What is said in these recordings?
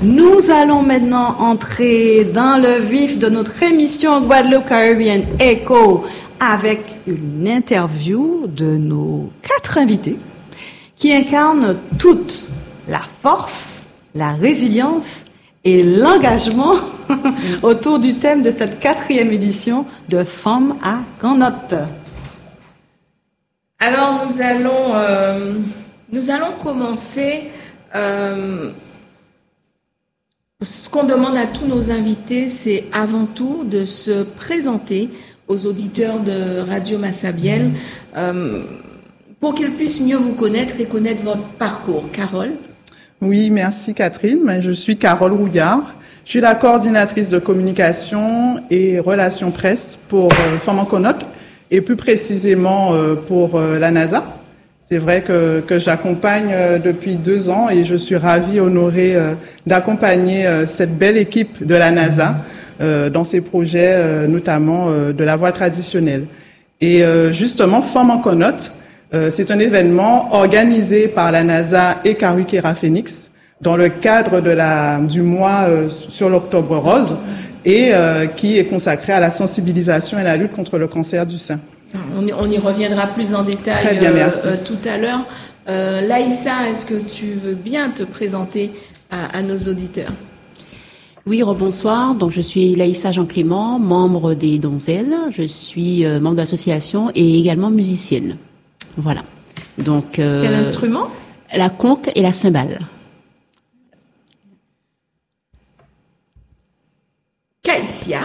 Nous allons maintenant entrer dans le vif de notre émission Guadeloupe Caribbean Echo avec une interview de nos 4 invités qui incarnent toute la force, la résilience et l'engagement autour du thème de cette 4e édition de Femmes à Connote. Alors nous allons commencer. Ce qu'on demande à tous nos invités, c'est avant tout de se présenter aux auditeurs de Radio Massabielle pour qu'ils puissent mieux vous connaître et connaître votre parcours. Carole? Oui, merci Catherine. Je suis Carole Rouillard. Je suis la coordinatrice de communication et relations presse pour Femmes en Connote et plus précisément pour la NASA. C'est vrai que j'accompagne depuis 2 ans et je suis ravie, honorée d'accompagner cette belle équipe de la NASA dans ses projets, notamment de la voile traditionnelle. Et justement, Femmes en Connote, c'est un événement organisé par la NASA et Karukera Phoenix dans le cadre du mois sur l'Octobre Rose et qui est consacré à la sensibilisation et la lutte contre le cancer du sein. On y reviendra plus en détail. Très bien, merci. Tout à l'heure. Laïssa, est-ce que tu veux bien te présenter à nos auditeurs? Oui, rebonsoir. Donc, je suis Laïssa Jean-Clément, membre des Donzelles. Je suis membre de l'association et également musicienne. Voilà. Donc, quel instrument? La conque et la cymbale. Cassia.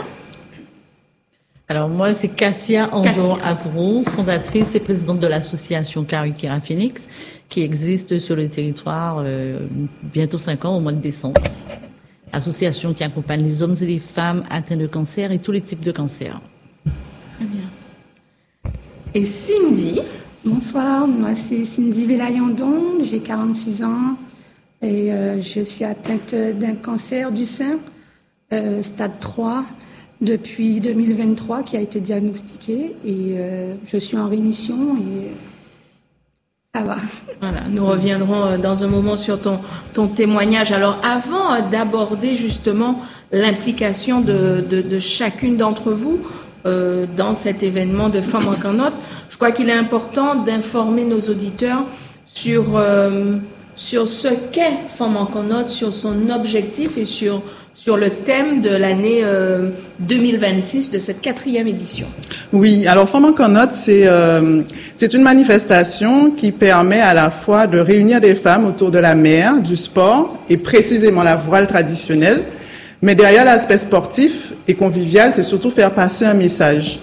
Alors moi, c'est Cassia Anjon-Abrou, fondatrice et présidente de l'association Karukera Phoenix, qui existe sur le territoire bientôt 5 ans, au mois de décembre. Association qui accompagne les hommes et les femmes atteints de cancer et tous les types de cancer. Très bien. Et Cindy? Bonsoir, moi c'est Cindy Velayandon, j'ai 46 ans et je suis atteinte d'un cancer du sein, stade 3. Depuis 2023 qui a été diagnostiqué et je suis en rémission et ça va. Voilà, nous reviendrons dans un moment sur ton témoignage. Alors avant d'aborder justement l'implication de chacune d'entre vous dans cet événement de Femmes en Connote, je crois qu'il est important d'informer nos auditeurs sur ce qu'est Femmes en Connote, sur son objectif et sur le thème de l'année 2026 de cette 4e édition. Oui, alors Femmes en Connote, c'est une manifestation qui permet à la fois de réunir des femmes autour de la mer, du sport et précisément la voile traditionnelle. Mais derrière l'aspect sportif et convivial, c'est surtout faire passer un message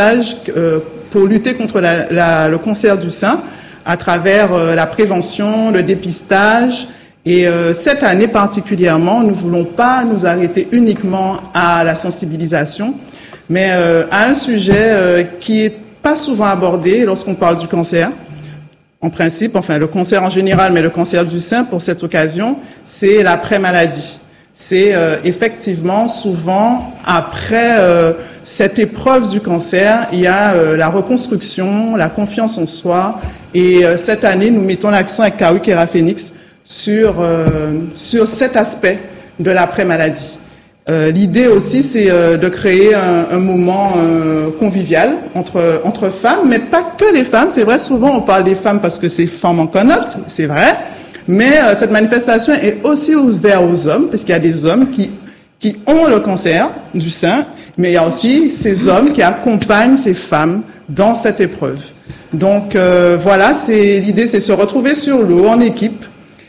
pour lutter contre le cancer du sein à travers la prévention, le dépistage. Et cette année particulièrement, nous ne voulons pas nous arrêter uniquement à la sensibilisation, mais à un sujet qui est pas souvent abordé lorsqu'on parle du cancer. En principe, enfin le cancer en général, mais le cancer du sein pour cette occasion, c'est l'après-maladie. C'est effectivement souvent après cette épreuve du cancer, il y a la reconstruction, la confiance en soi. Et cette année, nous mettons l'accent avec Karukera Phoenix sur cet aspect de l'après-maladie. L'idée aussi, c'est de créer un moment convivial entre femmes, mais pas que les femmes. C'est vrai, souvent on parle des femmes parce que c'est Femmes en Connote, c'est vrai. Mais cette manifestation est aussi ouverte aux hommes, parce qu'il y a des hommes qui ont le cancer du sein, mais il y a aussi ces hommes qui accompagnent ces femmes dans cette épreuve. Donc voilà, l'idée, c'est se retrouver sur l'eau en équipe.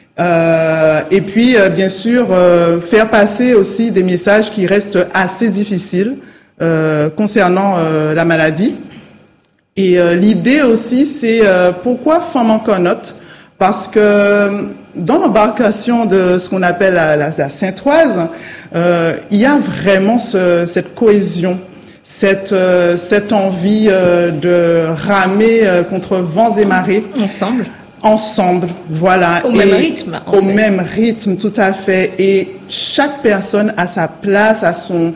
Et puis, bien sûr, faire passer aussi des messages qui restent assez difficiles concernant la maladie. Et l'idée aussi, c'est pourquoi Femmes en Connote? Parce que dans l'embarcation de ce qu'on appelle la Saintoise, il y a vraiment cette cohésion, cette envie de ramer contre vents et marées. Ensemble, voilà. Au même rythme. Au même rythme, tout à fait. Et chaque personne a sa place, a son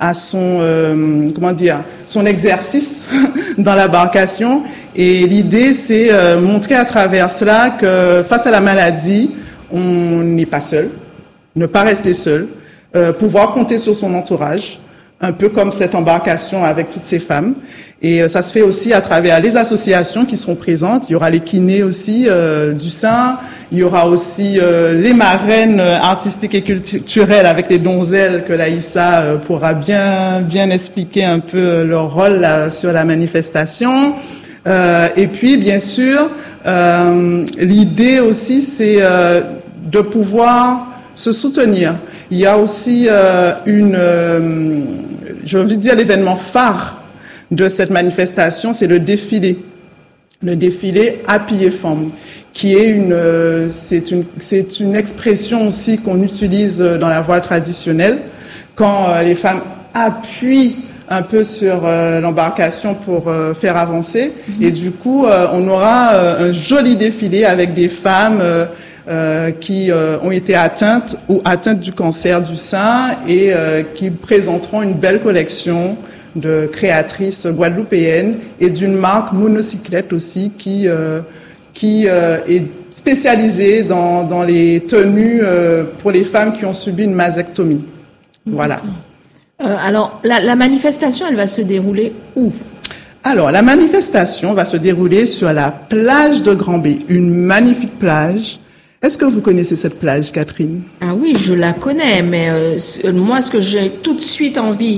son exercice dans l'embarcation. Et l'idée, c'est montrer à travers cela que face à la maladie, on n'est pas seul. ne pas rester seule, pouvoir compter sur son entourage, un peu comme cette embarcation avec toutes ces femmes. Et ça se fait aussi à travers les associations qui seront présentes. Il y aura les kinés aussi du sein. Il y aura aussi les marraines artistiques et culturelles avec les donzelles que Laïssa pourra bien expliquer un peu leur rôle là, sur la manifestation. Et puis, bien sûr, l'idée aussi, c'est de pouvoir se soutenir. Il y a aussi j'ai envie de dire l'événement phare de cette manifestation, c'est le défilé Happy Femmes, qui est c'est une expression aussi qu'on utilise dans la voile traditionnelle quand les femmes appuient un peu sur l'embarcation pour faire avancer. Et du coup, on aura un joli défilé avec des femmes qui ont été atteintes du cancer du sein et qui présenteront une belle collection de créatrices guadeloupéennes et d'une marque monocyclette aussi qui est spécialisée dans les tenues pour les femmes qui ont subi une mastectomie. Voilà. Alors, la manifestation, elle va se dérouler où? Alors, la manifestation va se dérouler sur la plage de Grand-B, une magnifique plage. Est-ce que vous connaissez cette plage, Catherine? Ah oui, je la connais, mais moi, ce que j'ai tout de suite envie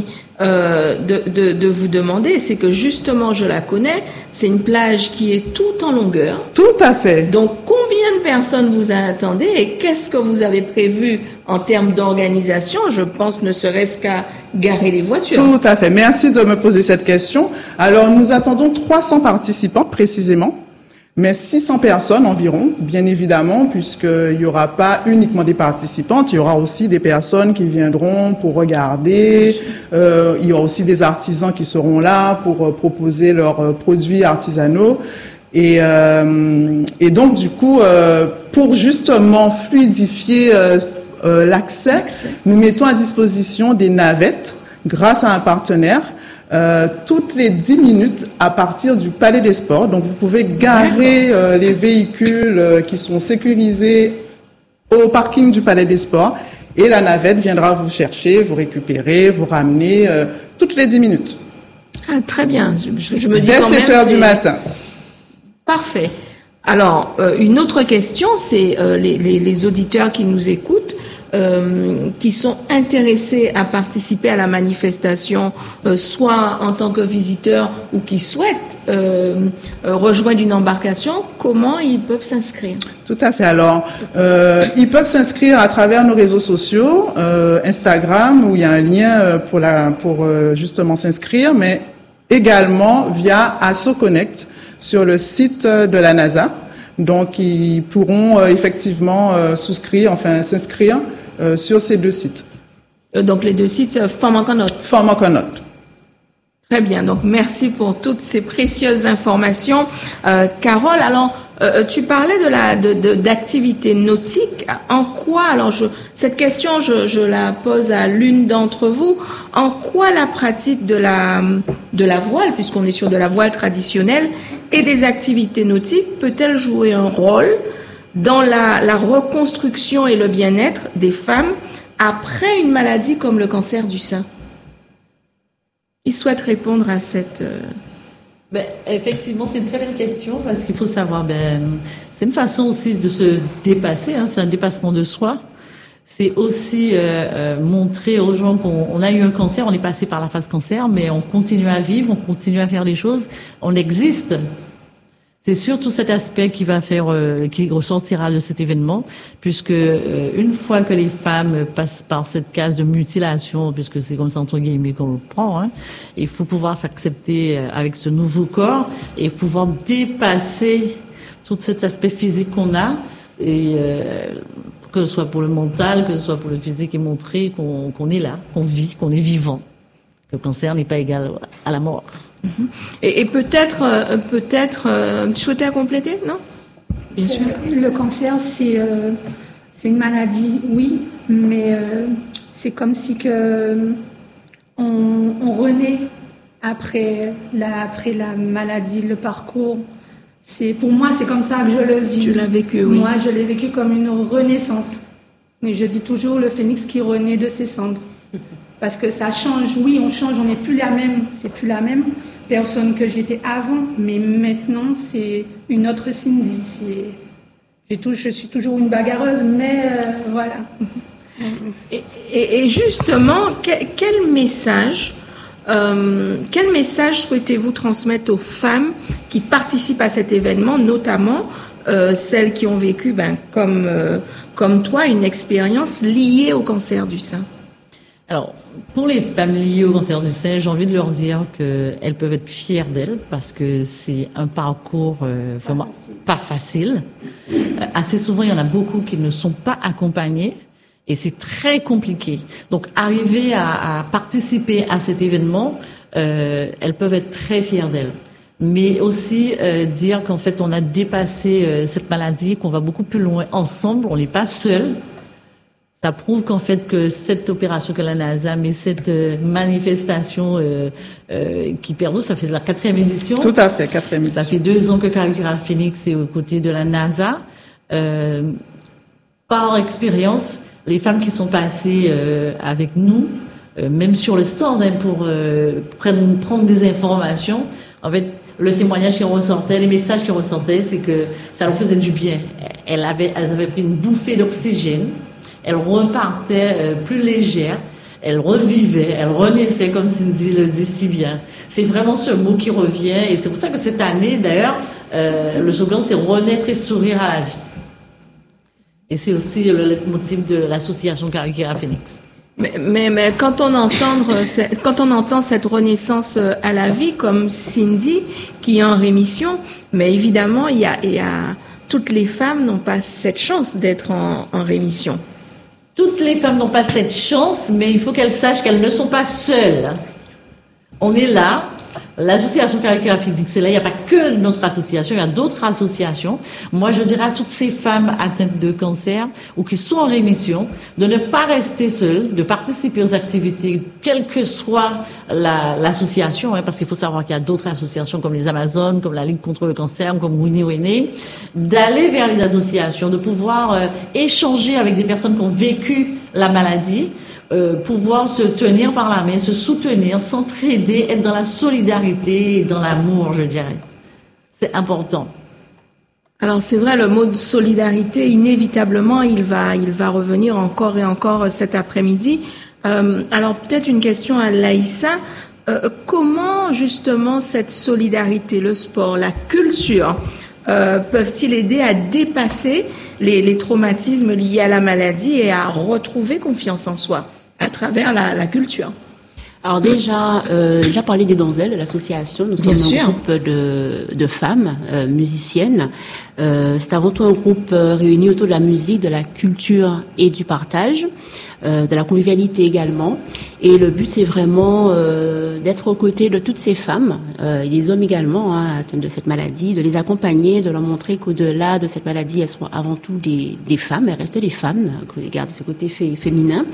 de vous demander, c'est que justement, je la connais, c'est une plage qui est tout en longueur. Tout à fait. Donc, combien de personnes vous attendez et qu'est-ce que vous avez prévu en termes d'organisation? Je pense ne serait-ce qu'à garer les voitures. Tout à fait. Merci de me poser cette question. Alors, nous attendons 300 participants précisément, mais 600 personnes environ, bien évidemment, puisqu'il n'y aura pas uniquement des participantes, il y aura aussi des personnes qui viendront pour regarder, il y aura aussi des artisans qui seront là pour proposer leurs produits artisanaux. Et donc, du coup, pour justement fluidifier l'accès, nous mettons à disposition des navettes grâce à un partenaire toutes les 10 minutes à partir du Palais des Sports. Donc, vous pouvez garer les véhicules qui sont sécurisés au parking du Palais des Sports et la navette viendra vous chercher, vous récupérer, vous ramener toutes les 10 minutes. Ah, très bien. Je me dis dès quand 7 même, heures du matin. Parfait. Alors, une autre question, c'est les auditeurs qui nous écoutent, qui sont intéressés à participer à la manifestation, soit en tant que visiteurs ou qui souhaitent rejoindre une embarcation, comment ils peuvent s'inscrire? Tout à fait. Alors, ils peuvent s'inscrire à travers nos réseaux sociaux, Instagram, où il y a un lien pour justement s'inscrire, mais également via AssoConnect sur le site de la NASA. Donc, ils pourront effectivement s'inscrire sur ces deux sites. Donc, les deux sites, c'est Femmes en Connaught. Femmes en Connaught. Très bien. Donc, merci pour toutes ces précieuses informations. Carole, alors, tu parlais d'activité nautique. En quoi, alors cette question, je la pose à l'une d'entre vous. En quoi la pratique de la voile, puisqu'on est sur de la voile traditionnelle, et des activités nautiques peut-elle jouer un rôle dans la reconstruction et le bien-être des femmes après une maladie comme le cancer du sein? Ils souhaitent répondre à cette... Effectivement, c'est une très belle question parce qu'il faut savoir, c'est une façon aussi de se dépasser, c'est un dépassement de soi. C'est aussi montrer aux gens qu'on a eu un cancer, on est passé par la phase cancer, mais on continue à vivre, on continue à faire des choses, on existe. C'est surtout cet aspect qui va qui ressortira de cet événement, puisque une fois que les femmes passent par cette case de mutilation, puisque c'est comme ça entre guillemets qu'on le prend, il faut pouvoir s'accepter avec ce nouveau corps et pouvoir dépasser tout cet aspect physique qu'on a, et que ce soit pour le mental, que ce soit pour le physique, et montrer qu'on est là, qu'on vit, qu'on est vivant, que le cancer n'est pas égal à la mort. Et peut-être, tu souhaitais compléter, non? Bien sûr. Le cancer, c'est une maladie, oui, mais c'est comme si on renaît après la maladie, le parcours. Pour moi, c'est comme ça que je le vis. Tu l'as vécu, oui. Moi, je l'ai vécu comme une renaissance. Mais je dis toujours le phénix qui renaît de ses cendres. Parce que ça change, oui, on change, on n'est plus c'est plus la même personne que j'étais avant, mais maintenant c'est une autre Cindy. Je suis toujours une bagarreuse, mais voilà. Et justement, quel message souhaitez-vous transmettre aux femmes qui participent à cet événement, notamment celles qui ont vécu, comme toi, une expérience liée au cancer du sein? Alors, pour les femmes liées au cancer du sein, j'ai envie de leur dire qu'elles peuvent être fières d'elles parce que c'est un parcours vraiment pas facile. Assez souvent, il y en a beaucoup qui ne sont pas accompagnés et c'est très compliqué. Donc, arriver à participer à cet événement, elles peuvent être très fières d'elles. Mais aussi dire qu'en fait, on a dépassé cette maladie, qu'on va beaucoup plus loin ensemble, on n'est pas seul. Ça prouve qu'en fait que cette opération que la NASA, mais cette manifestation qui perdure, ça fait la 4e édition. Tout à fait, 4e édition. Ça fait 2 ans que Caricura Phoenix est aux côtés de la NASA. Par expérience, les femmes qui sont passées avec nous, même sur le stand pour prendre des informations, en fait, le témoignage qui ressortait, les messages qui ressortaient, c'est que ça leur faisait du bien. Elles avaient pris une bouffée d'oxygène. Elles repartaient plus légères, elles revivaient, elles renaissaient, comme Cindy le dit si bien. C'est vraiment ce mot qui revient, et c'est pour ça que cette année, d'ailleurs, le slogan, c'est renaître et sourire à la vie. Et c'est aussi le leitmotiv de l'association Caricura Phoenix. Mais quand on entend cette renaissance à la vie, comme Cindy, qui est en rémission, mais évidemment, il y a toutes les femmes n'ont pas cette chance d'être en rémission. Toutes les femmes n'ont pas cette chance, mais il faut qu'elles sachent qu'elles ne sont pas seules. On est là, l'association Caricura Phoenix, c'est là, il n'y a pas que notre association, il y a d'autres associations. Moi, je dirais à toutes ces femmes atteintes de cancer ou qui sont en rémission de ne pas rester seules, de participer aux activités, quelle que soit l'association, parce qu'il faut savoir qu'il y a d'autres associations comme les Amazones, comme la Ligue contre le cancer, comme Winnie Winnie, d'aller vers les associations, de pouvoir échanger avec des personnes qui ont vécu la maladie, pouvoir se tenir par la main, se soutenir, s'entraider, être dans la solidarité et dans l'amour, je dirais. C'est important. Alors c'est vrai, le mot de solidarité, inévitablement, il va revenir encore et encore cet après-midi. Alors peut-être une question à Laïssa. Comment justement cette solidarité, le sport, la culture peuvent-ils aider à dépasser les traumatismes liés à la maladie et à retrouver confiance en soi à travers la culture? Alors déjà parlé des Donzelles, de l'association. Nous sommes un groupe de femmes musiciennes. C'est avant tout un groupe réuni autour de la musique, de la culture et du partage, de la convivialité également. Et le but, c'est vraiment d'être aux côtés de toutes ces femmes, et les hommes également atteints de cette maladie, de les accompagner, de leur montrer qu'au-delà de cette maladie, elles sont avant tout des femmes, elles restent des femmes, que les garder ce côté féminin.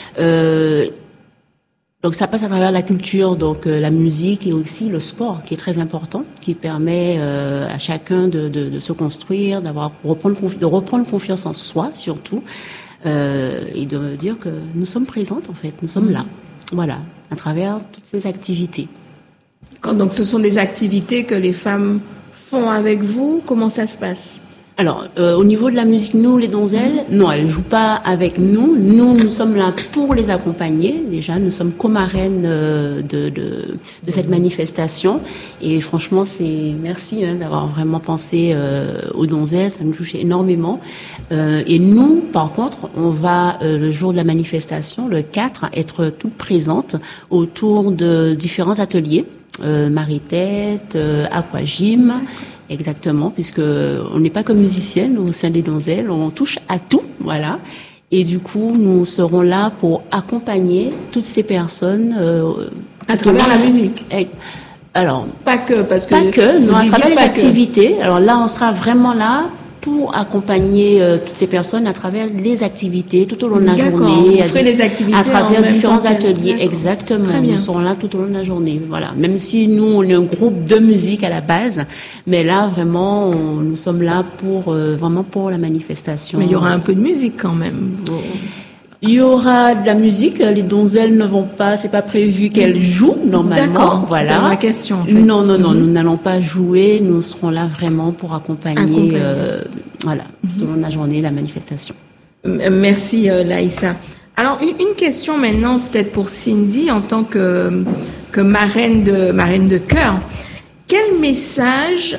Donc ça passe à travers la culture, donc la musique et aussi le sport qui est très important, qui permet à chacun de se construire, de reprendre confiance en soi surtout, et de dire que nous sommes présentes en fait, nous sommes là, voilà, à travers toutes ces activités. Donc ce sont des activités que les femmes font avec vous, comment ça se passe? Alors, au niveau de la musique, nous, les Donzelles, non, elles jouent pas avec nous. Nous sommes là pour les accompagner. Déjà, nous sommes co-marraines de cette manifestation. Et franchement, merci d'avoir vraiment pensé aux Donzelles. Ça nous touche énormément. Et nous, par contre, on va le jour de la manifestation, le 4, être toutes présentes autour de différents ateliers, Marie-Tête, Aquagym. Exactement, puisque on n'est pas comme musicienne au sein des Donzelles, on touche à tout, voilà. Et du coup, nous serons là pour accompagner toutes ces personnes à travers la musique. Alors, pas que, parce que non, à travers les activités. Alors là, on sera vraiment là pour accompagner toutes ces personnes à travers les activités tout au long de la journée. Vous ferez les activités à travers différents ateliers. D'accord. Exactement. Nous serons là tout au long de la journée. Voilà. Même si nous, on est un groupe de musique à la base, mais là, vraiment, nous sommes là pour, vraiment pour la manifestation. Mais il y aura un peu de musique quand même. Il y aura de la musique. Les donzelles ne vont pas, c'est pas prévu qu'elles jouent normalement. D'accord, voilà. c'était ma question. En fait. Non, nous n'allons pas jouer. Nous serons là vraiment pour accompagner, voilà, tout au long de la journée, la manifestation. Merci Laïssa. Alors une question maintenant peut-être pour Cindy en tant que marraine de chœur. Quel message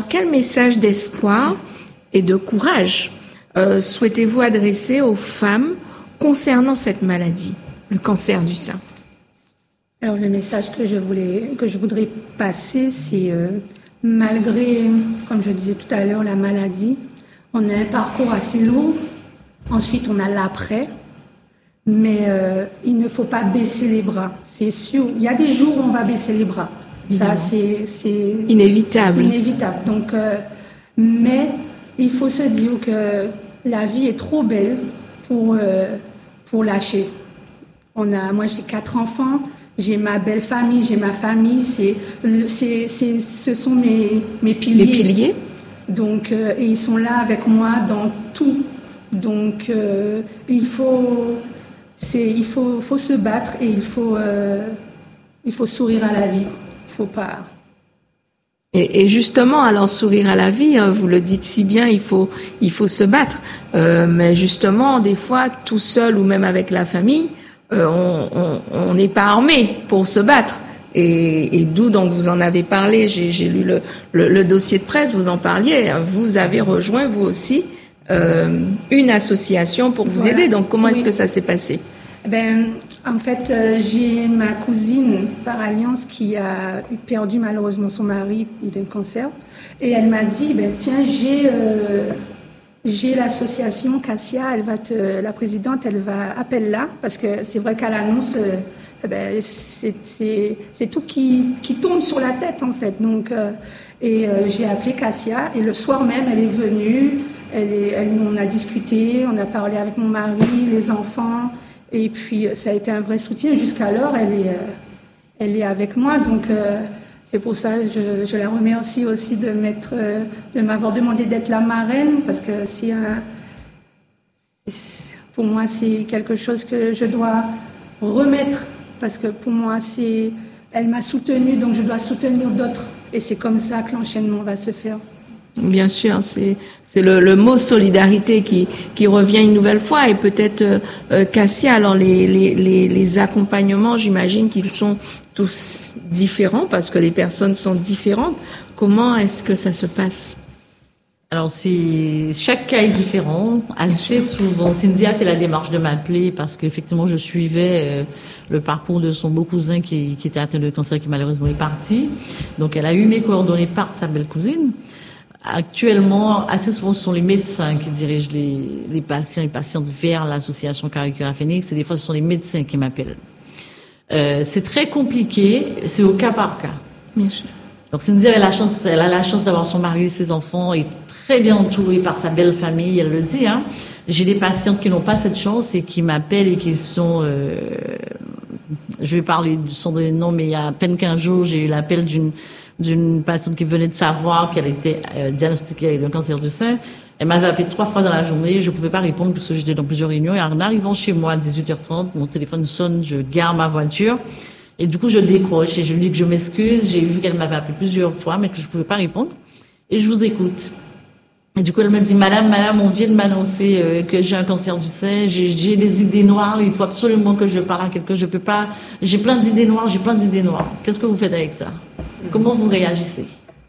d'espoir et de courage souhaitez-vous adresser aux femmes concernant cette maladie, le cancer du sein? Alors le message que je voudrais passer, c'est malgré, comme je disais tout à l'heure, la maladie, on a un parcours assez lourd. Ensuite, on a l'après. Mais il ne faut pas baisser les bras. C'est sûr. Il y a des jours où on va baisser les bras. Ça, c'est inévitable. Donc, mais il faut se dire que la vie est trop belle pour lâcher. Moi, j'ai 4 enfants. J'ai ma belle famille, j'ai ma famille. Ce sont mes piliers. Les piliers. Donc, et ils sont là avec moi dans tout. Donc, il faut se battre et il faut sourire à la vie. Il faut pas. Et justement, alors sourire à la vie, vous le dites si bien, il faut se battre. Mais justement, des fois, tout seul ou même avec la famille, on n'est pas armé pour se battre. Et d'où donc vous en avez parlé. J'ai lu le dossier de presse, vous en parliez. Vous avez rejoint vous aussi une association pour vous aider. Donc comment est-ce que ça s'est passé? En fait, j'ai ma cousine par alliance qui a perdu malheureusement son mari d'un cancer. Et elle m'a dit, tiens, j'ai l'association Cassia, la présidente, appelle-la, parce que c'est vrai qu'à l'annonce, c'est tout qui tombe sur la tête, en fait. Donc, j'ai appelé Cassia, et le soir même, elle est venue, on a discuté, on a parlé avec mon mari, les enfants, et puis ça a été un vrai soutien. Jusqu'alors, elle est avec moi, donc c'est pour ça que je la remercie aussi de m'avoir demandé d'être la marraine, parce que pour moi, c'est quelque chose que je dois remettre, parce que pour moi, elle m'a soutenue, donc je dois soutenir d'autres, et c'est comme ça que l'enchaînement va se faire. Bien sûr, c'est le mot solidarité qui revient une nouvelle fois, et peut-être Cassia, alors les accompagnements, j'imagine qu'ils sont tous différents parce que les personnes sont différentes. Comment est-ce que ça se passe? Alors chaque cas est différent. Assez souvent, Cindy a fait la démarche de m'appeler parce qu'effectivement je suivais le parcours de son beau cousin qui était atteint de cancer, qui malheureusement est parti. Donc elle a eu mes coordonnées par sa belle cousine. Actuellement, assez souvent, ce sont les médecins qui dirigent les patients et patientes vers l'association Caricura Phoenix, et des fois, ce sont les médecins qui m'appellent. C'est très compliqué, c'est au cas par cas. Bien sûr. Donc, Cindy elle a la chance d'avoir son mari et ses enfants, et très bien entourée par sa belle famille, elle le dit, hein. J'ai des patientes qui n'ont pas cette chance et qui m'appellent et qui sont, je vais parler du son de nom, mais il y a à peine 15 jours, j'ai eu l'appel d'une patiente qui venait de savoir qu'elle était diagnostiquée avec le cancer du sein. Elle m'avait appelé 3 fois dans la journée, je pouvais pas répondre parce que j'étais dans plusieurs réunions, et en arrivant chez moi à 18h30, mon téléphone sonne, je gare ma voiture, et du coup je décroche et je lui dis que je m'excuse, j'ai vu qu'elle m'avait appelé plusieurs fois mais que je pouvais pas répondre, et je vous écoute. Et du coup elle me dit, madame, on vient de m'annoncer que j'ai un cancer du sein, j'ai des idées noires, il faut absolument que je parle à quelqu'un, je peux pas, j'ai plein d'idées noires. Qu'est-ce que vous faites avec ça? Comment vous réagissez?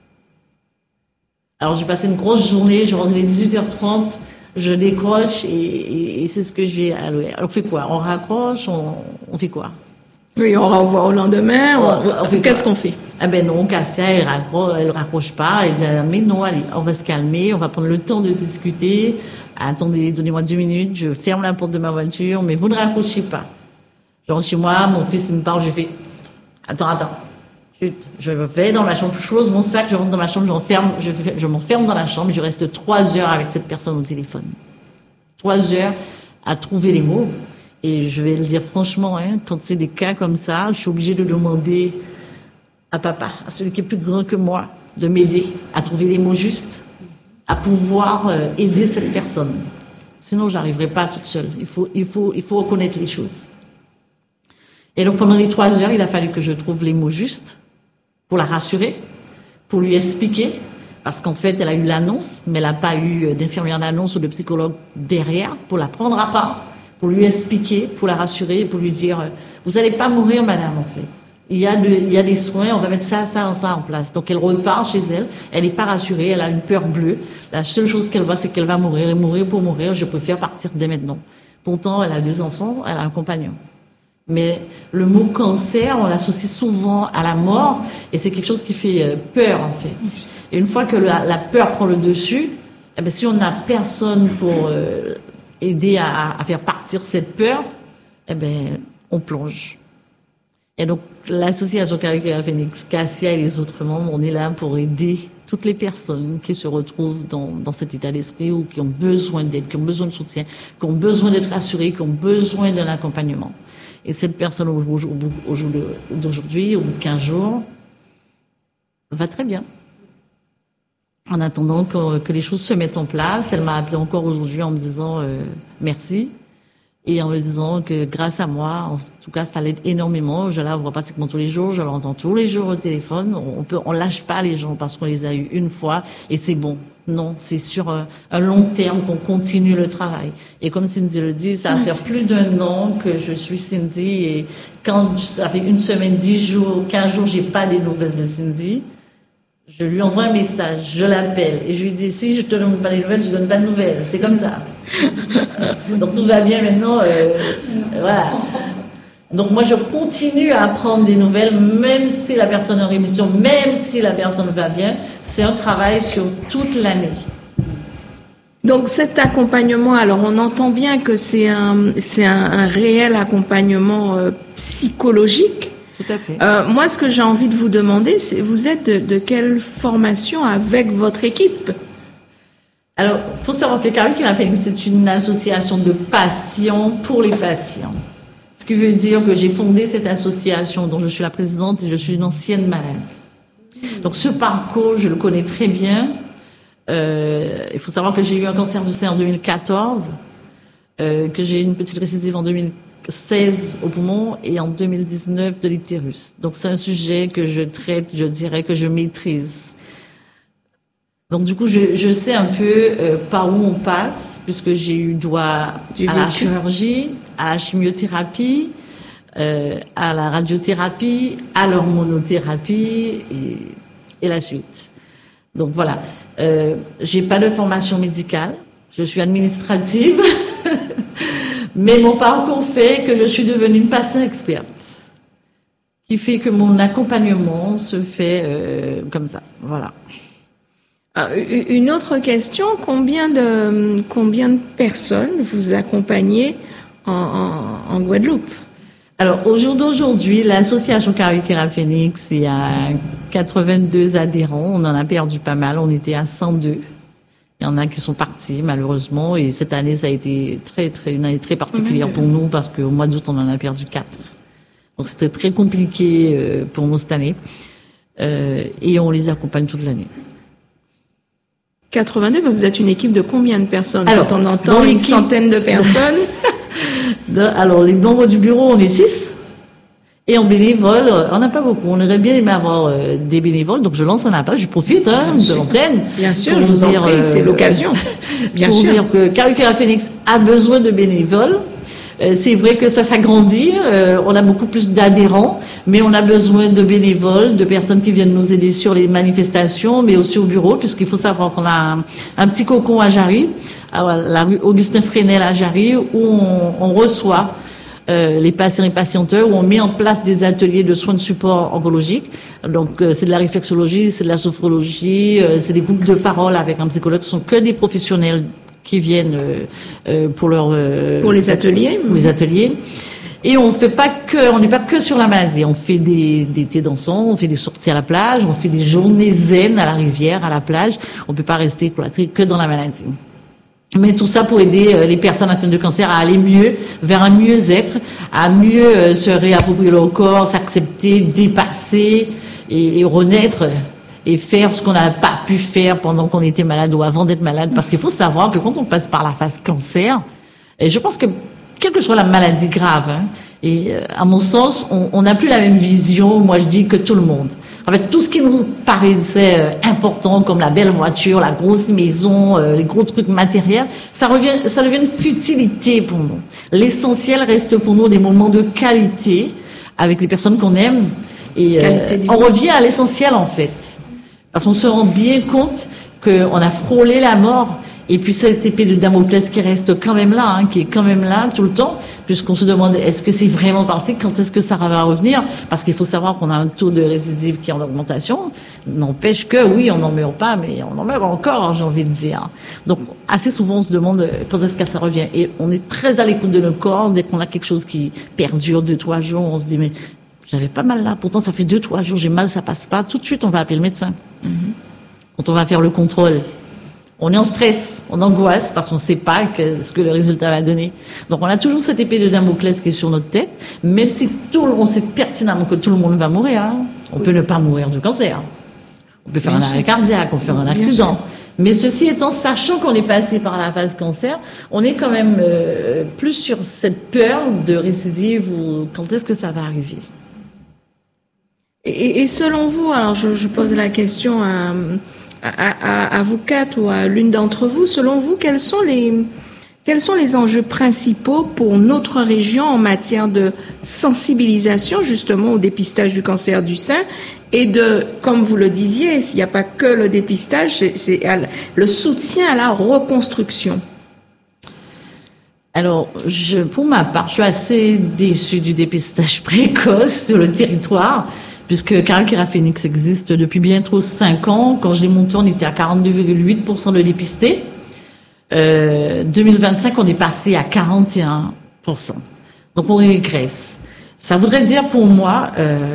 Alors, j'ai passé une grosse journée, je rentre à 18h30, je décroche et c'est ce que j'ai alloué. Alors, on fait quoi? On raccroche, on fait quoi? Oui, on renvoie au lendemain, qu'est-ce qu'on fait? Ah ben non, Cassia, elle raccroche pas, elle dit, mais non, allez, on va se calmer, on va prendre le temps de discuter. Attendez, donnez-moi 2 minutes, je ferme la porte de ma voiture, mais vous ne raccrochez pas. Je rentre chez moi, mon fils me parle, je fais, attends. Je vais dans ma chambre, je pose mon sac, je rentre dans ma chambre, je m'enferme dans la chambre et je reste 3 heures avec cette personne au téléphone. 3 heures à trouver les mots. Et je vais le dire franchement, quand c'est des cas comme ça, je suis obligée de demander à papa, à celui qui est plus grand que moi, de m'aider à trouver les mots justes, à pouvoir aider cette personne. Sinon, j'arriverai pas toute seule. Il faut reconnaître les choses. Et donc, pendant les 3 heures, il a fallu que je trouve les mots justes pour la rassurer, pour lui expliquer, parce qu'en fait, elle a eu l'annonce, mais elle n'a pas eu d'infirmière d'annonce ou de psychologue derrière pour la prendre à part, pour lui expliquer, pour la rassurer, pour lui dire, vous n'allez pas mourir, madame, en fait. Il y a des soins, on va mettre ça en place. Donc, elle repart chez elle, elle n'est pas rassurée, elle a une peur bleue. La seule chose qu'elle voit, c'est qu'elle va mourir, et mourir pour mourir, je préfère partir dès maintenant. Pourtant, elle a 2 enfants, elle a un compagnon. Mais le mot cancer, on l'associe souvent à la mort, et c'est quelque chose qui fait peur, en fait. Et une fois que la peur prend le dessus, eh ben, si on n'a personne pour aider à faire partir cette peur, eh ben, on plonge. Et donc, l'association Carrie Phoenix, Cassia et les autres membres, on est là pour aider toutes les personnes qui se retrouvent dans cet état d'esprit ou qui ont besoin d'aide, qui ont besoin de soutien, qui ont besoin d'être rassurées, qui ont besoin d'un accompagnement. Et cette personne, au bout d'aujourd'hui, au bout de 15 jours, va très bien. En attendant que les choses se mettent en place, elle m'a appelé encore aujourd'hui en me disant merci. Et en me disant que grâce à moi, en tout cas, ça l'aide énormément. Je la vois pratiquement tous les jours, je l'entends tous les jours au téléphone. On lâche pas les gens parce qu'on les a eus une fois et c'est bon. Non, c'est sur un long terme qu'on continue le travail. Et comme Cindy le dit, ça va faire plus d'1 an que je suis Cindy et quand ça fait 1 semaine, 10 jours, 15 jours, j'ai pas des nouvelles de Cindy. Je lui envoie un message, je l'appelle et je lui dis si je te donne pas des nouvelles, je donne pas de nouvelles. C'est comme ça. Donc tout va bien maintenant. Voilà. Donc moi je continue à prendre des nouvelles, même si la personne est en rémission, même si la personne va bien. C'est un travail sur toute l'année. Donc cet accompagnement, alors on entend bien que c'est un réel accompagnement psychologique. Tout à fait. Moi, ce que j'ai envie de vous demander, c'est vous êtes de quelle formation avec votre équipe? Alors, il faut savoir que Carrie Phoenix, c'est une association de patients pour les patients. Ce qui veut dire que j'ai fondé cette association dont je suis la présidente et je suis une ancienne malade. Donc ce parcours, je le connais très bien. Il faut savoir que j'ai eu un cancer du sein en 2014, que j'ai eu une petite récidive en 2016 au poumon et en 2019 de l'utérus. Donc c'est un sujet que je traite, je dirais que je maîtrise. Donc du coup, je sais un peu par où on passe, puisque j'ai eu droit à la chirurgie, à la chimiothérapie, à la radiothérapie, à l'hormonothérapie et la suite. Donc voilà, j'ai pas de formation médicale, je suis administrative, mais mon parcours fait que je suis devenue une patiente experte, qui fait que mon accompagnement se fait comme ça. Voilà. Une autre question, combien de personnes vous accompagnez en Guadeloupe? Alors, au jour d'aujourd'hui, l'association Carrie Phoenix, il y a 82 adhérents. On en a perdu pas mal. On était à 102. Il y en a qui sont partis, malheureusement. Et cette année, ça a été une année très particulière pour nous parce qu'au mois d'août, on en a perdu 4. Donc, c'était très compliqué pour nous cette année. Et on les accompagne toute l'année. 82, vous êtes une équipe de combien de personnes? Alors, quand on entend une centaine de personnes. Alors, les membres du bureau, on est 6. Et en bénévole, on n'a pas beaucoup. On aurait bien aimé avoir des bénévoles. Donc, je lance un appel, je profite de l'antenne. Bien sûr, je vous en prie, c'est l'occasion. Bien sûr. Pour dire que Carrie Phoenix a besoin de bénévoles. C'est vrai que ça s'agrandit, on a beaucoup plus d'adhérents, mais on a besoin de bénévoles, de personnes qui viennent nous aider sur les manifestations, mais aussi au bureau, puisqu'il faut savoir qu'on a un petit cocon à Jarry, à la rue Augustin Fresnel à Jarry, où on reçoit les patients et patienteurs, où on met en place des ateliers de soins de support oncologique. Donc c'est de la réflexologie, c'est de la sophrologie, c'est des groupes de parole avec un psychologue, ce sont que des professionnels qui viennent pour les ateliers. Et on n'est pas que sur la maladie. On fait des thés dansants, on fait des sorties à la plage, on fait des journées zen à la rivière, à la plage. On peut pas rester cloîtré que dans la maladie. Mais tout ça pour aider les personnes atteintes de cancer à aller mieux, vers un mieux-être, à mieux se réapproprier leur corps, s'accepter, dépasser et renaître et faire ce qu'on n'a pas pu faire pendant qu'on était malade ou avant d'être malade. Parce qu'il faut savoir que quand on passe par la phase cancer, et je pense que quelle que soit la maladie grave, et à mon sens, on n'a plus la même vision, moi je dis, que tout le monde. En fait, tout ce qui nous paraissait important, comme la belle voiture, la grosse maison, les gros trucs matériels, ça devient une futilité pour nous. L'essentiel reste pour nous des moments de qualité avec les personnes qu'on aime, et on revient à l'essentiel en fait. Parce qu'on se rend bien compte qu'on a frôlé la mort. Et puis cette épée de Damoclès qui reste quand même là, qui est quand même là tout le temps, puisqu'on se demande est-ce que c'est vraiment parti, quand est-ce que ça va revenir, parce qu'il faut savoir qu'on a un taux de récidive qui est en augmentation, n'empêche que oui, on n'en meurt pas, mais on en meurt encore, j'ai envie de dire. Donc assez souvent on se demande quand est-ce que ça revient, et on est très à l'écoute de nos corps. Dès qu'on a quelque chose qui perdure 2-3 jours, on se dit mais j'avais pas mal là, pourtant ça fait 2-3 jours, j'ai mal, ça passe pas, tout de suite on va appeler le médecin. Quand on va faire le contrôle, on est en stress, on angoisse parce qu'on ne sait pas ce que le résultat va donner. Donc on a toujours cette épée de Damoclès qui est sur notre tête, même si on sait pertinemment que tout le monde va mourir. On peut ne pas mourir du cancer. On peut faire un arrêt cardiaque, on peut faire un accident. Mais ceci étant, sachant qu'on est passé par la phase cancer, on est quand même plus sur cette peur de récidive ou quand est-ce que ça va arriver. Et selon vous, alors je pose la question à vous quatre ou à l'une d'entre vous, selon vous, quels sont les enjeux principaux pour notre région en matière de sensibilisation justement au dépistage du cancer du sein et de, comme vous le disiez, il n'y a pas que le dépistage, c'est le soutien à la reconstruction. Alors, pour ma part, je suis assez déçue du dépistage précoce sur le territoire, puisque Caractère Phoenix existe depuis bientôt 5 ans. Quand je l'ai monté, on était à 42,8% de dépistés. 2025, on est passé à 41%. Donc, on régresse. Ça voudrait dire pour moi,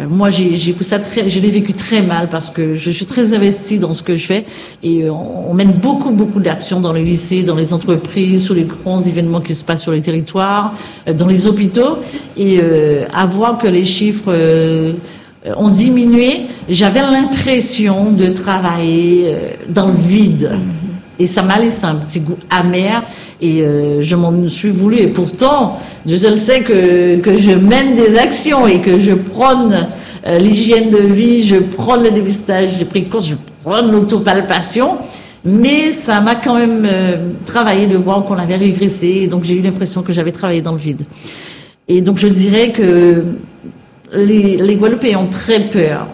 je l'ai vécu très mal parce que je suis très investie dans ce que je fais et on mène beaucoup d'actions dans les lycées, dans les entreprises, sur les grands événements qui se passent sur les territoires, dans les hôpitaux, et à voir que les chiffres ont diminué, j'avais l'impression de travailler dans le vide. Et ça m'a laissé un petit goût amer et je m'en suis voulu. Et pourtant, je sais que je mène des actions et que je prône l'hygiène de vie, je prône le dépistage précoce, je prône l'autopalpation. Mais ça m'a quand même travaillé de voir qu'on avait régressé. Et donc j'ai eu l'impression que j'avais travaillé dans le vide. Et donc je dirais que les Guadeloupéens ont très peur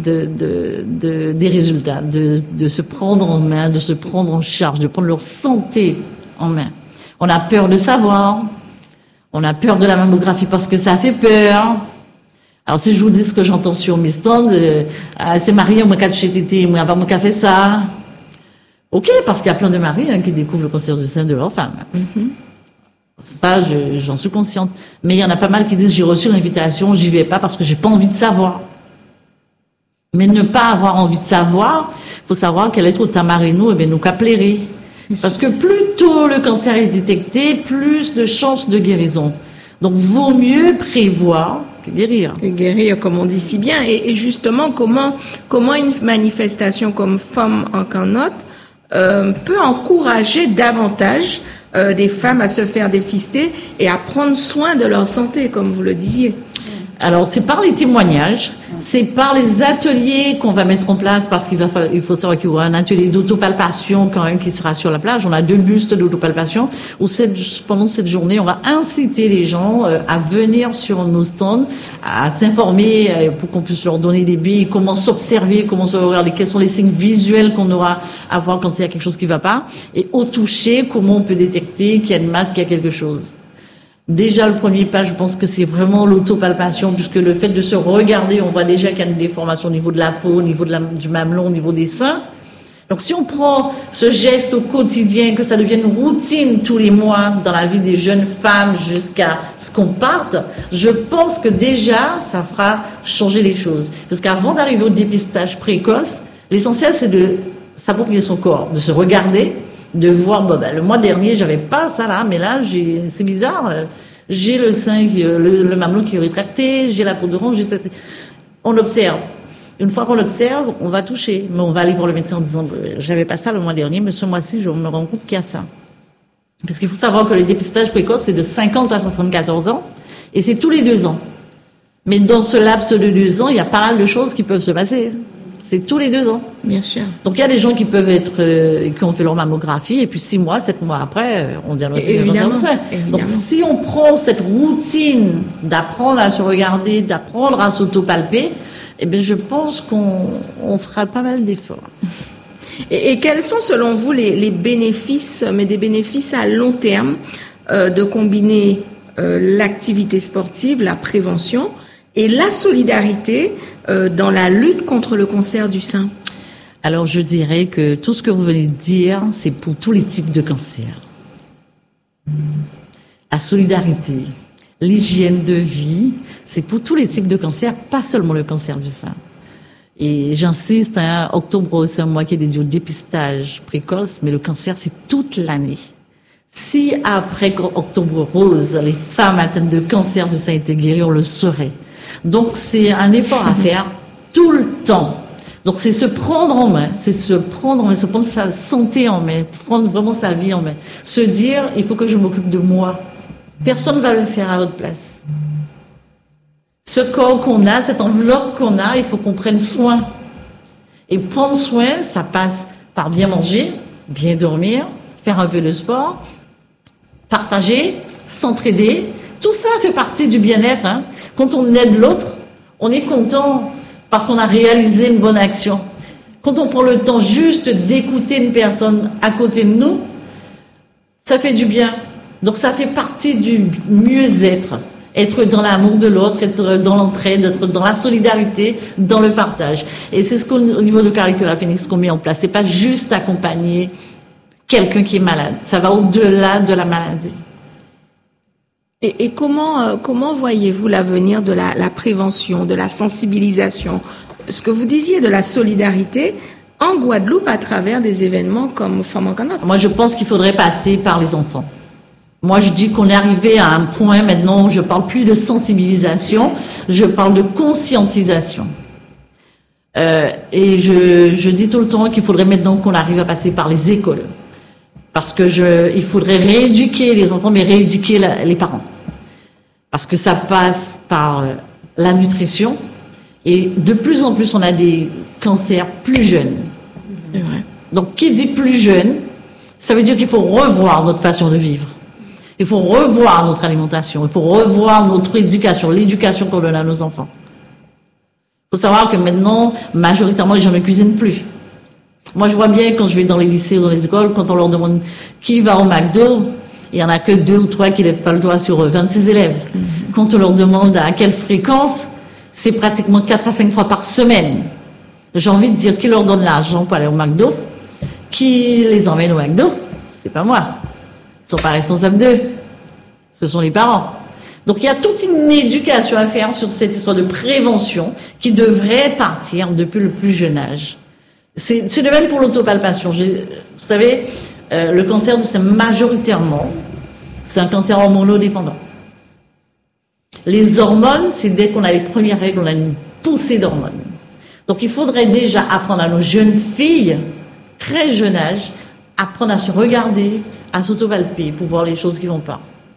des résultats, de se prendre en main, de se prendre en charge, de prendre leur santé en main. On a peur de savoir, on a peur de la mammographie parce que ça fait peur. Alors si je vous dis ce que j'entends sur mes stands, c'est Marie, moi qui a touché tété, moi pas moi qui a fait ça. Ok, parce qu'il y a plein de maris qui découvrent le cancer du sein de leur femme. Ça, j'en suis consciente. Mais il y en a pas mal qui disent j'ai reçu l'invitation, j'y vais pas parce que j'ai pas envie de savoir. Mais ne pas avoir envie de savoir, faut savoir qu'elle est au tamarino, et bien nous qu'applérer. Parce que plus tôt le cancer est détecté, plus de chances de guérison. Donc vaut mieux prévoir que guérir. Que guérir, comme on dit si bien. Et justement, comment une manifestation comme Femmes en Canotte peut encourager davantage des femmes à se faire dépister et à prendre soin de leur santé, comme vous le disiez. Alors, c'est par les témoignages, c'est par les ateliers qu'on va mettre en place, parce il faut savoir qu'il y aura un atelier d'autopalpation quand même qui sera sur la plage. On a 2 bustes d'autopalpation où pendant cette journée, on va inciter les gens à venir sur nos stands, à s'informer pour qu'on puisse leur donner des billes, comment s'observer, comment se regarder, quels sont les signes visuels qu'on aura à voir quand il y a quelque chose qui ne va pas, et au toucher, comment on peut détecter qu'il y a une masse, qu'il y a quelque chose. Déjà, le premier pas, je pense que c'est vraiment l'autopalpation, puisque le fait de se regarder, on voit déjà qu'il y a une déformation au niveau de la peau, au niveau du mamelon, au niveau des seins. Donc si on prend ce geste au quotidien, que ça devienne une routine tous les mois dans la vie des jeunes femmes jusqu'à ce qu'on parte, je pense que déjà ça fera changer les choses. Parce qu'avant d'arriver au dépistage précoce, l'essentiel c'est de s'approprier son corps, de se regarder, de voir, le mois dernier j'avais pas ça là, mais là c'est bizarre, j'ai le sein, le mamelon qui est rétracté, j'ai la peau de ronge, on observe. Une fois qu'on l'observe, on va toucher, mais on va aller voir le médecin en disant j'avais pas ça le mois dernier, mais ce mois-ci je me rends compte qu'il y a ça. Parce qu'il faut savoir que le dépistage précoce c'est de 50 à 74 ans et c'est tous les 2 ans. Mais dans ce laps de 2 ans, il y a pas mal de choses qui peuvent se passer. C'est tous les 2 ans. Bien sûr. Donc il y a des gens qui peuvent être qui ont fait leur mammographie et puis 6 mois, 7 mois après, on diagnostique le cancer du sein. Donc si on prend cette routine d'apprendre à se regarder, d'apprendre à s'autopalper, eh bien, je pense qu'on fera pas mal d'efforts. Et quels sont, selon vous, les bénéfices, mais des bénéfices à long terme, de combiner l'activité sportive, la prévention et la solidarité dans la lutte contre le cancer du sein? Alors, je dirais que tout ce que vous venez de dire, c'est pour tous les types de cancers. La solidarité, l'hygiène de vie, c'est pour tous les types de cancers, pas seulement le cancer du sein. Et j'insiste, octobre, c'est un mois qui est dédié au dépistage précoce, mais le cancer, c'est toute l'année. Si après octobre rose, les femmes atteintes de cancer du sein étaient guéries, on le saurait. Donc c'est un effort à faire tout le temps. Donc c'est se prendre en main, se prendre sa santé en main, prendre vraiment sa vie en main. Se dire, il faut que je m'occupe de moi. Personne ne va le faire à votre place. Ce corps qu'on a, cette enveloppe qu'on a, il faut qu'on prenne soin. Et prendre soin, ça passe par bien manger, bien dormir, faire un peu de sport, partager, s'entraider. Tout ça fait partie du bien-être. Quand on aide l'autre, on est content parce qu'on a réalisé une bonne action. Quand on prend le temps juste d'écouter une personne à côté de nous, ça fait du bien. Donc ça fait partie du mieux-être. Être dans l'amour de l'autre, être dans l'entraide, être dans la solidarité, dans le partage. Et c'est ce qu'au niveau de Caricura Phoenix qu'on met en place. C'est pas juste accompagner quelqu'un qui est malade. Ça va au-delà de la maladie. Et comment voyez-vous l'avenir de la prévention, de la sensibilisation? Ce que vous disiez de la solidarité en Guadeloupe à travers des événements comme Femmes en Canot. Moi, je pense qu'il faudrait passer par les enfants. Moi, je dis qu'on est arrivé à un point maintenant où je parle plus de sensibilisation, je parle de conscientisation. Et je dis tout le temps qu'il faudrait maintenant qu'on arrive à passer par les écoles. Parce que il faudrait rééduquer les enfants, mais rééduquer les parents. Parce que ça passe par la nutrition. Et de plus en plus, on a des cancers plus jeunes. C'est vrai. Donc, qui dit plus jeune, ça veut dire qu'il faut revoir notre façon de vivre. Il faut revoir notre alimentation. Il faut revoir notre éducation, l'éducation qu'on donne à nos enfants. Il faut savoir que maintenant, majoritairement, les gens ne cuisinent plus. Moi, je vois bien quand je vais dans les lycées ou dans les écoles, quand on leur demande qui va au McDo, il y en a que 2 ou 3 qui lèvent pas le doigt sur 26 élèves. Quand on leur demande à quelle fréquence, c'est pratiquement 4 à 5 fois par semaine. J'ai envie de dire qui leur donne l'argent pour aller au McDo, qui les emmène au McDo, c'est pas moi. Ils sont pas responsables d'eux. Ce sont les parents. Donc il y a toute une éducation à faire sur cette histoire de prévention qui devrait partir depuis le plus jeune âge. C'est de même pour l'autopalpation. Vous savez, le cancer du sein, majoritairement, c'est un cancer hormonodépendant. Les hormones, c'est dès qu'on a les premières règles, on a une poussée d'hormones. Donc il faudrait déjà apprendre à nos jeunes filles, très jeune âge, apprendre à se regarder, à s'autopalper pour voir les choses qui vont pas.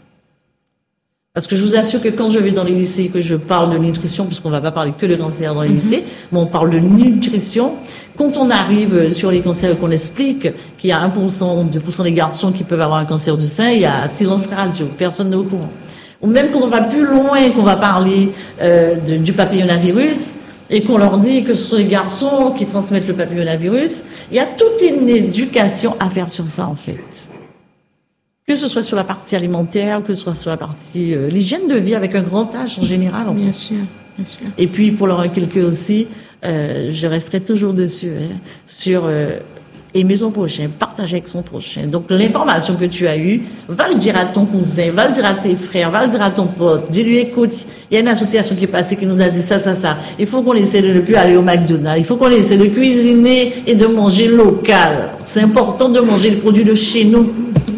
Parce que je vous assure que quand je vais dans les lycées, que je parle de nutrition, puisqu'on va pas parler que de cancer dans les lycées, mais on parle de nutrition, quand on arrive sur les cancers et qu'on explique qu'il y a 1% ou 2% des garçons qui peuvent avoir un cancer du sein, il y a silence radio, personne n'est au courant. Ou même quand on va plus loin, qu'on va parler du papillomavirus, et qu'on leur dit que ce sont les garçons qui transmettent le papillomavirus, il y a toute une éducation à faire sur ça, en fait. Que ce soit sur la partie alimentaire, que ce soit sur la partie l'hygiène de vie avec un grand H en général. Bien sûr, bien sûr. Et puis il faut leur inculquer aussi, je resterai toujours dessus, sur aimer son prochain, partager avec son prochain. Donc l'information que tu as eue, va le dire à ton cousin, va le dire à tes frères, va le dire à ton pote. Dis-lui, écoute, il y a une association qui est passée qui nous a dit ça. Il faut qu'on essaie de ne plus aller au McDonald's. Il faut qu'on essaie de cuisiner et de manger local. C'est important de manger les produits de chez nous.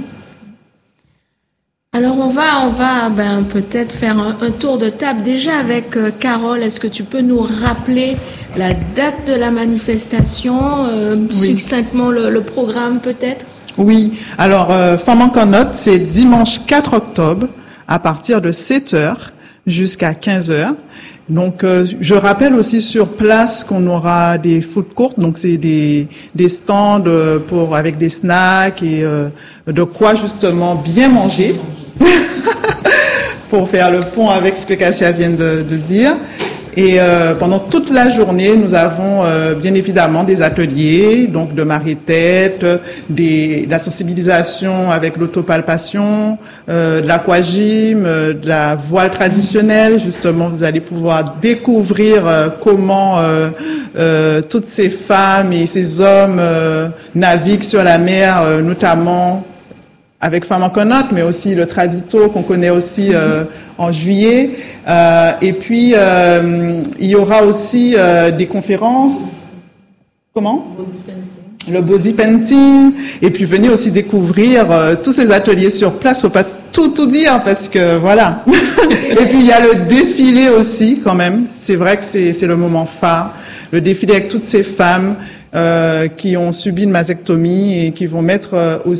Alors on va peut-être faire un tour de table déjà avec Carole. Est-ce que tu peux nous rappeler la date de la manifestation, succinctement le programme peut-être? Oui, alors Femmes en Connote, c'est dimanche 4 octobre à partir de 7h jusqu'à 15h. Donc je rappelle aussi sur place qu'on aura des food courts, donc c'est des stands avec des snacks et de quoi justement bien manger. Pour faire le pont avec ce que Cassia vient de dire. Et pendant toute la journée, nous avons bien évidemment des ateliers, donc de marée-tête, de la sensibilisation avec l'autopalpation, de l'aquagym, de la voile traditionnelle. Justement, vous allez pouvoir découvrir comment toutes ces femmes et ces hommes naviguent sur la mer, notamment avec Femmes en Connote, mais aussi le Tradito qu'on connaît aussi en juillet. Et puis, il y aura aussi des conférences. Comment? Le body painting. Et puis, venez aussi découvrir tous ces ateliers sur place. Faut pas tout dire parce que voilà. Et puis, il y a le défilé aussi quand même. C'est vrai que c'est le moment phare. Le défilé avec toutes ces femmes qui ont subi une mastectomie et qui vont mettre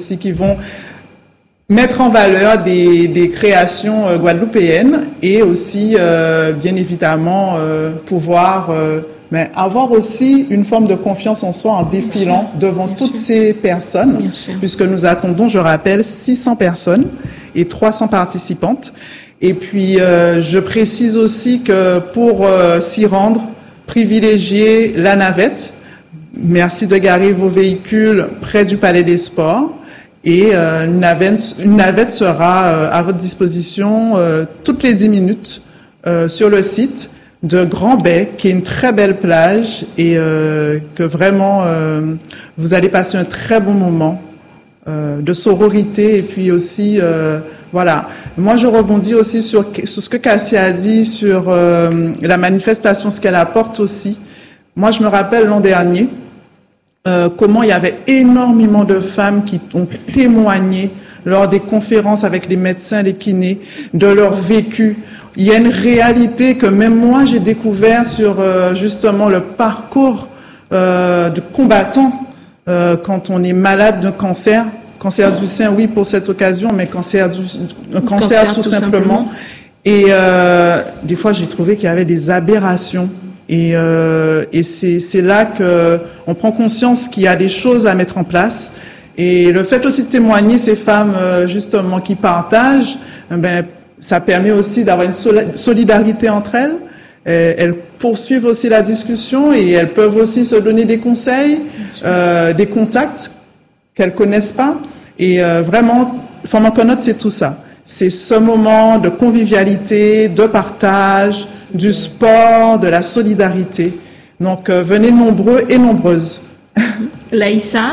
en valeur des créations guadeloupéennes et aussi, bien évidemment, pouvoir avoir aussi une forme de confiance en soi en défilant devant toutes ces personnes, puisque nous attendons, je rappelle, 600 personnes et 300 participantes. Et puis, je précise aussi que pour s'y rendre, privilégiez la navette. Merci de garer vos véhicules près du Palais des Sports. Et une navette sera à votre disposition toutes les 10 minutes sur le site de Grand Bay, qui est une très belle plage et que vraiment vous allez passer un très bon moment de sororité. Et puis aussi, voilà. Moi, je rebondis aussi sur ce que Cassia a dit sur la manifestation, ce qu'elle apporte aussi. Moi, je me rappelle l'an dernier, comment il y avait énormément de femmes qui ont témoigné lors des conférences avec les médecins, les kinés, de leur vécu. Il y a une réalité que même moi j'ai découvert sur justement le parcours de combattant quand on est malade d'un cancer du sein, oui pour cette occasion, mais cancer tout simplement. Et des fois j'ai trouvé qu'il y avait des aberrations. Et c'est là que on prend conscience qu'il y a des choses à mettre en place. Et le fait aussi de témoigner ces femmes justement qui partagent, ça permet aussi d'avoir une solidarité entre elles. Elles poursuivent aussi la discussion et elles peuvent aussi se donner des conseils, des contacts qu'elles connaissent pas. Et vraiment, Femmes en Connote, c'est tout ça. C'est ce moment de convivialité, de partage, du sport, de la solidarité. Donc, venez nombreux et nombreuses. Laïssa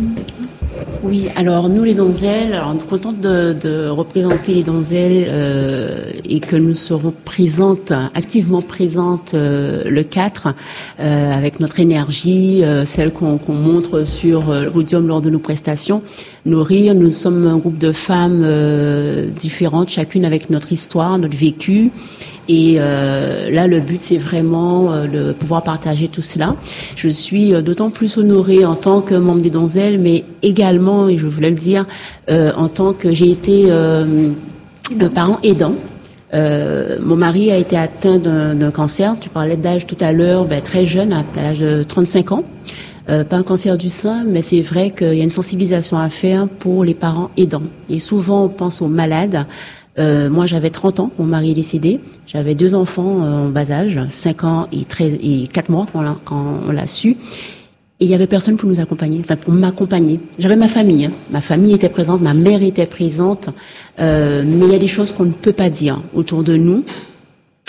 Oui, alors nous les donzelles, alors nous sommes contentes de représenter les donzelles et que nous serons activement présentes le 4 avec notre énergie, celle qu'on montre sur le podium lors de nos prestations. Nous sommes un groupe de femmes différentes, chacune avec notre histoire, notre vécu. Et là, le but, c'est vraiment de pouvoir partager tout cela. Je suis d'autant plus honorée en tant que membre des donzelles, mais également, et je voulais le dire, en tant que j'ai été parent aidant. Mon mari a été atteint d'un cancer. Tu parlais d'âge tout à l'heure, très jeune, à l'âge de 35 ans. Pas un cancer du sein, mais c'est vrai qu'il y a une sensibilisation à faire pour les parents aidants. Et souvent, on pense aux malades. Moi, j'avais 30 ans, mon mari est décédé. J'avais 2 enfants en bas âge, 5 ans et 4 mois quand on l'a su. Et il y avait personne pour nous accompagner, pour m'accompagner. J'avais ma famille, hein. Ma famille était présente, ma mère était présente, mais il y a des choses qu'on ne peut pas dire autour de nous.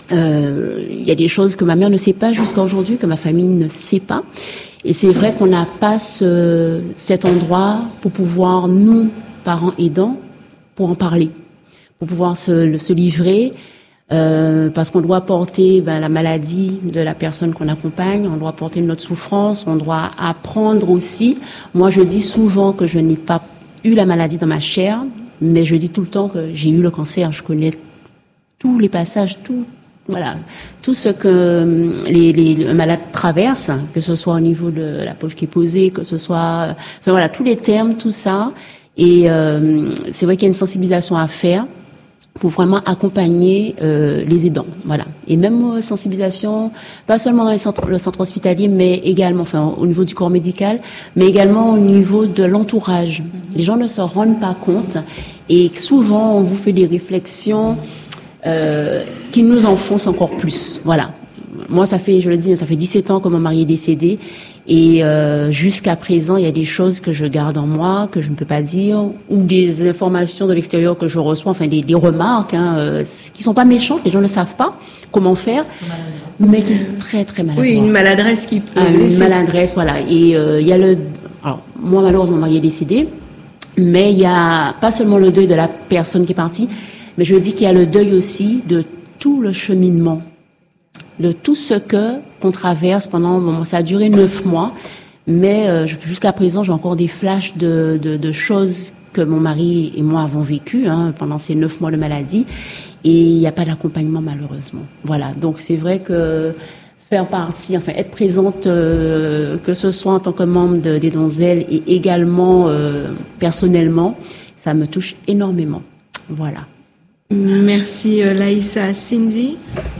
Il y a des choses que ma mère ne sait pas jusqu'à aujourd'hui, que ma famille ne sait pas. Et c'est vrai qu'on n'a pas cet endroit pour pouvoir, nous, parents aidants, pour en parler, pour pouvoir se livrer, parce qu'on doit porter la maladie de la personne qu'on accompagne, on doit porter notre souffrance, on doit apprendre aussi. Moi, je dis souvent que je n'ai pas eu la maladie dans ma chair, mais je dis tout le temps que j'ai eu le cancer. Je connais tous les passages, tout ce que les malades traversent, que ce soit au niveau de la poche qui est posée, que ce soit, tous les termes, tout ça. Et c'est vrai qu'il y a une sensibilisation à faire pour vraiment accompagner les aidants, voilà. Et même sensibilisation, pas seulement dans le centre hospitalier, mais également, au niveau du corps médical, mais également au niveau de l'entourage. Les gens ne se rendent pas compte, et souvent on vous fait des réflexions qui nous enfoncent encore plus, voilà. Moi, ça fait 17 ans que mon mari est décédé, et jusqu'à présent, il y a des choses que je garde en moi, que je ne peux pas dire, ou des informations de l'extérieur que je reçois, des remarques, qui sont pas méchantes, les gens ne savent pas comment faire, mais qui sont très très maladroits. Oui, une maladresse qui peut une maladresse, voilà. Et il y a alors moi malheureusement mon mari est décédé, mais il y a pas seulement le deuil de la personne qui est partie, mais je dis qu'il y a le deuil aussi de tout le cheminement, de tout ce qu'on traverse pendant, ça a duré 9 mois, mais jusqu'à présent, j'ai encore des flashs de choses que mon mari et moi avons vécues pendant ces 9 mois de maladie, et il n'y a pas d'accompagnement malheureusement. Voilà, donc c'est vrai que faire partie, être présente, que ce soit en tant que membre des Donzelles et également personnellement, ça me touche énormément. Voilà. Merci Laïssa. Cindy?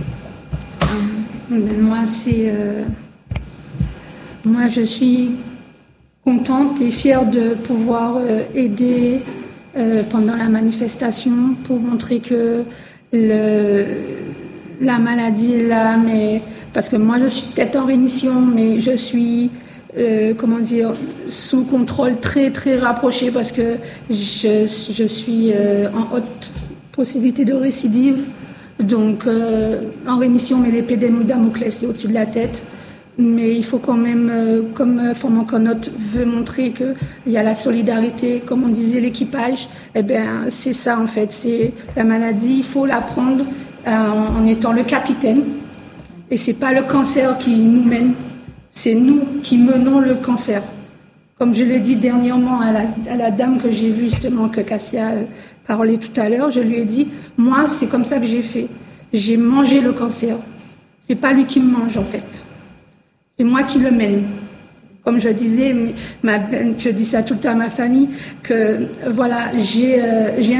Moi, je suis contente et fière de pouvoir aider pendant la manifestation pour montrer que la maladie est là, mais parce que moi, je suis peut-être en rémission, mais je suis sous contrôle très très rapproché, parce que je suis en haute possibilité de récidive. Donc, en rémission, mais l'épée de Damoclès est au-dessus de la tête. Mais il faut quand même, comme Formant Connote veut montrer qu'il y a la solidarité, comme on disait, l'équipage, c'est ça en fait. C'est la maladie, il faut la prendre en étant le capitaine. Et c'est pas le cancer qui nous mène, c'est nous qui menons le cancer. Comme je l'ai dit dernièrement à la dame que j'ai vue, justement, que Cassia parlait tout à l'heure, je lui ai dit, moi, c'est comme ça que j'ai fait. J'ai mangé le cancer. C'est pas lui qui me mange, en fait. C'est moi qui le mène. Comme je disais, je dis ça tout le temps à ma famille, que voilà, j'ai